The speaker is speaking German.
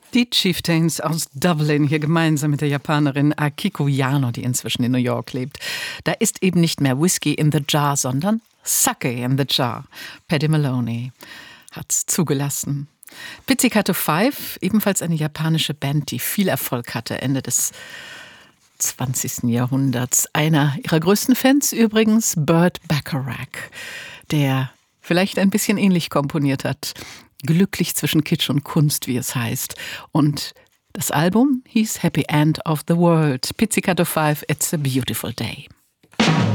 Die Chieftains aus Dublin hier gemeinsam mit der Japanerin Akiko Yano, die inzwischen in New York lebt. Da ist eben nicht mehr Whisky in the Jar, sondern Sake in the Jar. Paddy Maloney hat's zugelassen. Pizzicato 5, ebenfalls eine japanische Band, die viel Erfolg hatte Ende des 20. Jahrhunderts. Einer ihrer größten Fans übrigens Burt Bacharach, der vielleicht ein bisschen ähnlich komponiert hat. Glücklich zwischen Kitsch und Kunst, wie es heißt. Und das Album hieß Happy End of the World. Pizzicato 5, It's a Beautiful Day.